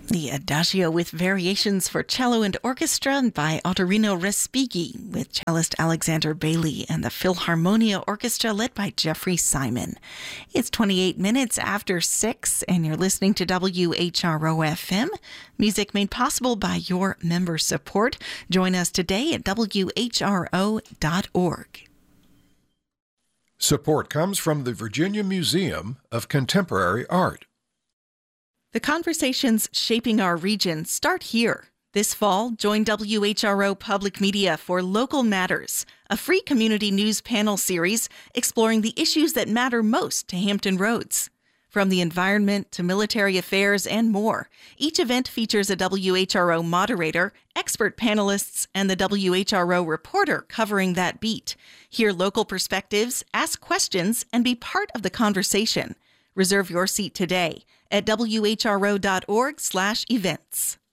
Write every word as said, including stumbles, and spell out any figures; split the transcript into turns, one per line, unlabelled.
The Adagio with Variations for Cello and Orchestra by Ottorino Respighi with cellist Alexander Bailey and the Philharmonia Orchestra led by Jeffrey Simon. It's twenty-eight minutes after six and you're listening to W H R O F M, music made possible by your member support. Join us today at W H R O dot org.
Support comes from the Virginia Museum of Contemporary Art.
The conversations shaping our region start here. This fall, join W H R O Public Media for Local Matters, a free community news panel series exploring the issues that matter most to Hampton Roads. From the environment to military affairs and more, each event features a W H R O moderator, expert panelists, and the W H R O reporter covering that beat. Hear local perspectives, ask questions, and be part of the conversation. Reserve your seat today at W H R O dot org slash events.